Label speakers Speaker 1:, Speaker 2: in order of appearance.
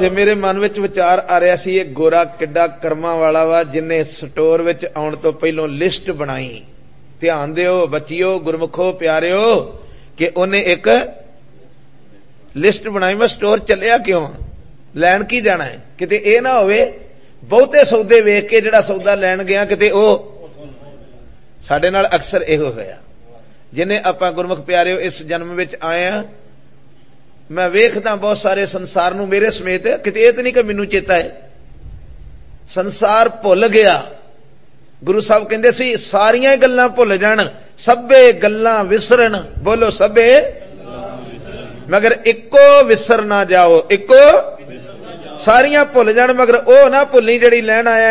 Speaker 1: ਤੇ ਮੇਰੇ ਮਨ ਵਿੱਚ ਵਿਚਾਰ ਆ ਰਿਹਾ ਸੀ, ਇਹ ਗੋਰਾ ਕਿੱਡਾ ਕਰਮਾਂ ਵਾਲਾ ਵਾ ਜਿਨੇ ਸਟੋਰ ਵਿੱਚ ਆਉਣ ਤੋਂ ਪਹਿਲੋਂ ਲਿਸਟ ਬਣਾਈ। ਧਿਆਨ ਦਿਓ ਬੱਚਿਓ, ਗੁਰਮੁਖੋ ਪਿਆਰਿਓ, ਕਿ ਉਹਨੇ ਇੱਕ ਲਿਸਟ ਬਣਾਈ। ਮੈਂ ਸਟੋਰ ਚੱਲਿਆ ਕਿਉਂ, ਲੈਣ ਕੀ ਜਾਣਾ ਹੈ। ਕਿਤੇ ਇਹ ਨਾ ਹੋਵੇ ਬਹੁਤੇ ਸੌਦੇ ਵੇਖ ਕੇ ਜਿਹੜਾ ਸੌਦਾ ਲੈਣ ਗਿਆ ਕਿਤੇ ਉਹ। ਸਾਡੇ ਨਾਲ ਅਕਸਰ ਇਹੋ ਹੋਇਆ। ਜਿਨੇ ਆਪਾਂ ਗੁਰਮੁਖ ਪਿਆਰਿਓ ਇਸ ਜਨਮ ਵਿੱਚ ਆਏ ਆ, ਮੈਂ ਵੇਖਦਾ ਬਹੁਤ ਸਾਰੇ ਸੰਸਾਰ ਨੂੰ, ਮੇਰੇ ਸਮੇਤ, ਕਿਤੇ ਇਹ ਤਾਂ ਨਹੀਂ ਕਿ ਮੈਨੂੰ ਚੇਤਾ ਹੈ, ਸੰਸਾਰ ਭੁੱਲ ਗਿਆ। ਗੁਰੂ ਸਾਹਿਬ ਕਹਿੰਦੇ ਸੀ ਸਾਰੀਆਂ ਗੱਲਾਂ ਭੁੱਲ ਜਾਣ, ਸਭੇ ਗੱਲਾਂ ਵਿਸਰਨ, ਬੋਲੋ ਸਭੇ, ਮਗਰ ਇੱਕੋ ਵਿਸਰ ਨਾ ਜਾਓ। ਇੱਕੋ, ਸਾਰੀਆਂ ਭੁੱਲ ਜਾਣ ਮਗਰ ਉਹ ਨਾ ਭੁੱਲੀ ਜਿਹੜੀ ਲੈਣ ਆਇਆ